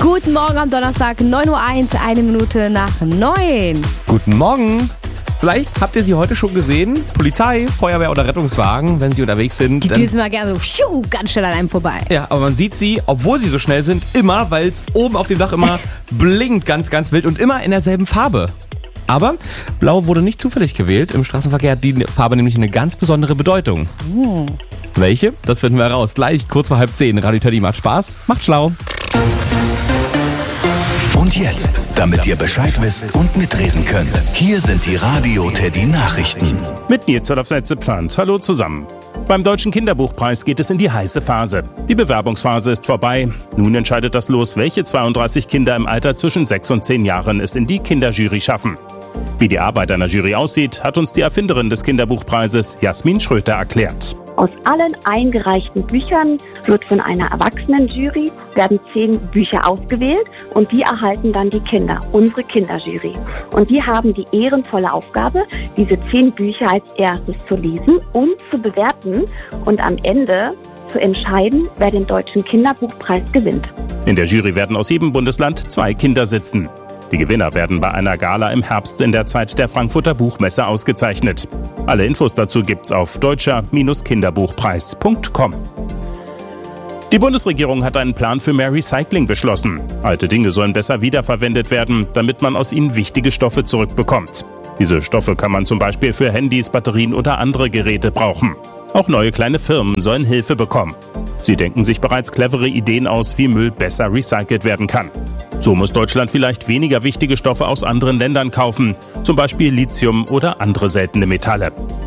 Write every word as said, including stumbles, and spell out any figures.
Guten Morgen am Donnerstag, neun Uhr eins, eine Minute nach neun. Guten Morgen. Vielleicht habt ihr sie heute schon gesehen. Polizei, Feuerwehr oder Rettungswagen, wenn sie unterwegs sind. Die düsen mal gerne so schiu, ganz schnell an einem vorbei. Ja, aber man sieht sie, obwohl sie so schnell sind, immer, weil es oben auf dem Dach immer blinkt, ganz, ganz wild und immer in derselben Farbe. Aber Blau wurde nicht zufällig gewählt. Im Straßenverkehr hat die Farbe nämlich eine ganz besondere Bedeutung. Hm. Welche? Das finden wir heraus. Gleich kurz vor halb zehn. Radio Teddy macht Spaß, macht schlau. Und jetzt, damit ihr Bescheid wisst und mitreden könnt, hier sind die Radio Teddy Nachrichten. Mit Nils auf Setzepfand. Hallo zusammen. Beim Deutschen Kinderbuchpreis geht es in die heiße Phase. Die Bewerbungsphase ist vorbei. Nun entscheidet das Los, welche zweiunddreißig Kinder im Alter zwischen sechs und zehn Jahren es in die Kinderjury schaffen. Wie die Arbeit einer Jury aussieht, hat uns die Erfinderin des Kinderbuchpreises, Jasmin Schröter, erklärt. Aus allen eingereichten Büchern wird von einer Erwachsenenjury werden zehn Bücher ausgewählt und die erhalten dann die Kinder, unsere Kinderjury. Und die haben die ehrenvolle Aufgabe, diese zehn Bücher als erstes zu lesen und zu bewerten und am Ende zu entscheiden, wer den Deutschen Kinderbuchpreis gewinnt. In der Jury werden aus jedem Bundesland zwei Kinder sitzen. Die Gewinner werden bei einer Gala im Herbst in der Zeit der Frankfurter Buchmesse ausgezeichnet. Alle Infos dazu gibt's auf deutscher Kinderbuchpreis punkt com. Die Bundesregierung hat einen Plan für mehr Recycling beschlossen. Alte Dinge sollen besser wiederverwendet werden, damit man aus ihnen wichtige Stoffe zurückbekommt. Diese Stoffe kann man zum Beispiel für Handys, Batterien oder andere Geräte brauchen. Auch neue kleine Firmen sollen Hilfe bekommen. Sie denken sich bereits clevere Ideen aus, wie Müll besser recycelt werden kann. So muss Deutschland vielleicht weniger wichtige Stoffe aus anderen Ländern kaufen, zum Beispiel Lithium oder andere seltene Metalle.